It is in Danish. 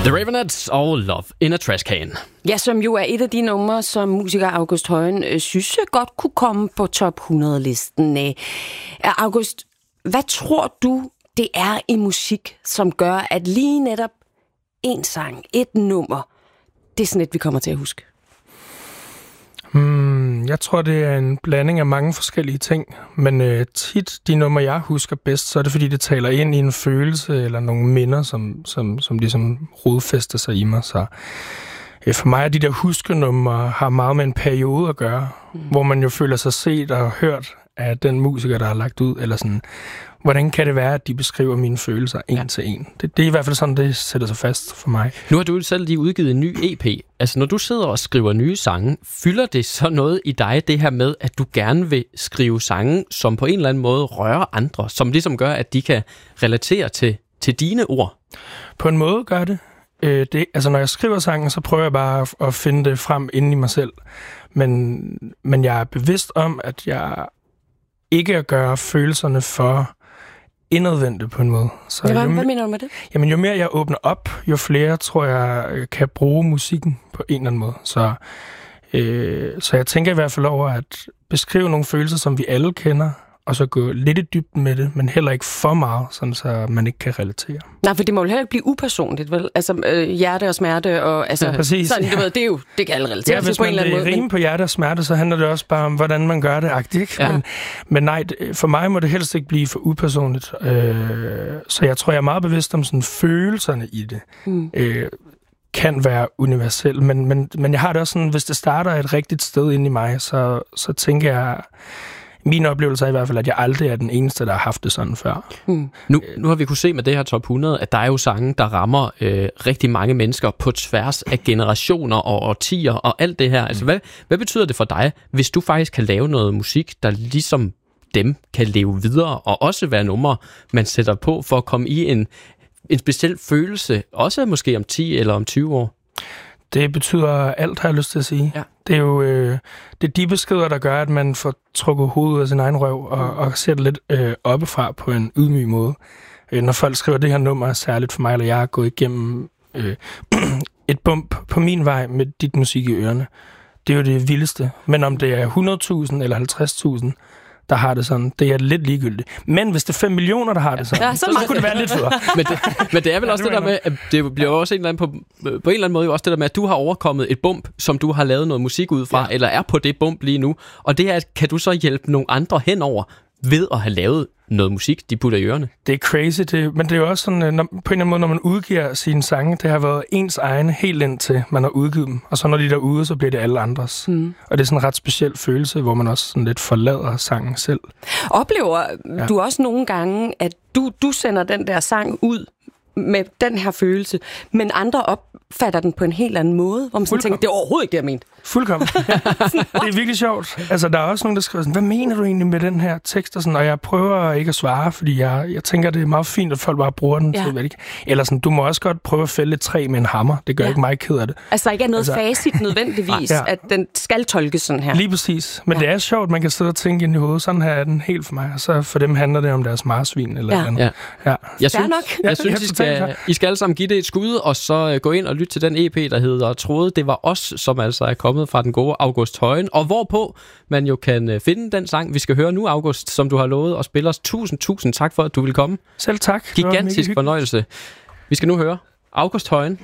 The Raveonettes og Love in a Trash Can. Ja, som jo er et af de numre, som musiker August Højen synes godt kunne komme på top 100-listen. August, hvad tror du, det er i musik, som gør, at lige netop en sang, et nummer, det er sådan et, vi kommer til at huske? Jeg tror, det er en blanding af mange forskellige ting, men tit de numre, jeg husker bedst, så er det, fordi det taler ind i en følelse eller nogle minder, som ligesom rodfæster sig i mig. Så for mig er de der huskenumre har meget med en periode at gøre, hvor man jo føler sig set og hørt af den musiker, der har lagt ud, eller sådan. Hvordan kan det være, at de beskriver mine følelser en til en? Det er i hvert fald sådan, det sætter sig fast for mig. Nu har du selv lige udgivet en ny EP. Altså, når du sidder og skriver nye sange, fylder det så noget i dig, det her med, at du gerne vil skrive sange, som på en eller anden måde rører andre, som ligesom gør, at de kan relatere til dine ord? På en måde gør det. Altså, når jeg skriver sangen, så prøver jeg bare at finde det frem inde i mig selv. Men jeg er bevidst om, at jeg ikke at gøre følelserne for indadvendte på en måde. Så hvad mener du med det? Jamen, jo mere jeg åbner op, jo flere tror jeg kan bruge musikken på en eller anden måde. Så jeg tænker i hvert fald over at beskrive nogle følelser, som vi alle kender, og så gå lidt i dybden med det, men heller ikke for meget, sådan så man ikke kan relatere. Nej, for det må jo heller ikke blive upersonligt, vel? Altså hjerte og smerte, og altså, ja, præcis. Sådan, du ved, det kan alle relatere til på en eller anden måde. Hvis man rime på hjerte og smerte, så handler det også bare om, hvordan man gør det, ikke? Ja. Men nej, for mig må det helst ikke blive for upersonligt. Så jeg tror, jeg er meget bevidst om sådan følelserne i det. Kan være universel, men jeg har det også sådan, hvis det starter et rigtigt sted inde i mig, så tænker jeg, min oplevelse er i hvert fald, at jeg aldrig er den eneste, der har haft det sådan før. Nu har vi kunne se med det her top 100, at der er jo sange, der rammer rigtig mange mennesker på tværs af generationer og årtier og alt det her. Altså, hvad betyder det for dig, hvis du faktisk kan lave noget musik, der ligesom dem kan leve videre, og også være numre, man sætter på for at komme i en speciel følelse, også måske om 10 eller om 20 år? Det betyder alt, har jeg lyst til at sige. Ja. Det er jo det er de beskeder, der gør, at man får trukket hovedet af sin egen røv og ser det lidt oppefra på en ydmyg måde. Når folk skriver, det her nummer er særligt for mig, eller jeg har gået igennem et bump på min vej med dit musik i ørerne. Det er jo det vildeste. Men om det er 100.000 eller 50.000, der har det sådan, det er lidt ligegyldigt. Men hvis det er 5 millioner, der har det sådan, så kunne det være lidt federe. men det er vel også det der med, at det bliver også på en eller anden måde også det der med, at du har overkommet et bump, som du har lavet noget musik ud fra, eller er på det bump lige nu. Og det er, kan du så hjælpe nogle andre henover ved at have lavet noget musik, de putter i ørerne? Det er crazy, men det er jo også sådan, på en eller anden måde, når man udgiver sine sange, det har været ens egne helt indtil man har udgivet dem. Og så når de er derude, så bliver det alle andres. Og det er sådan en ret speciel følelse, hvor man også sådan lidt forlader sangen selv. Oplever du også nogle gange, at du sender den der sang ud med den her følelse, men andre opfatter den på en helt anden måde, hvor man sådan tænker, det er overhovedet ikke det, jeg mente. Fuldkommen. Det er virkelig sjovt. Altså, der er også nogen, der skriver sådan, hvad mener du egentlig med den her tekst? Og, sådan, og jeg prøver ikke at svare, fordi jeg tænker, det er meget fint, at folk bare bruger den til, hvad ikke. Eller sådan, du må også godt prøve at fælde et træ med en hammer. Det gør ikke mig ked af det. Altså, der ikke er noget facit nødvendigvis, at den skal tolkes sådan her. Lige præcis. Men det er sjovt, man kan sidde og tænke ind i hovedet. Sådan her er den helt for mig. Og så for dem handler det om deres marsvin eller andet. Ja. Jeg synes I skal alle sammen give det et skud, og så gå ind og lytte til den EP, der hedder Troede. Det var os, som altså er kommet fra den gode August Højen, og hvorpå man jo kan finde den sang, vi skal høre nu, August, som du har lovet at spille os. Tusind tak for, at du vil komme. Selv tak. Gigantisk fornøjelse. Vi skal nu høre August Højen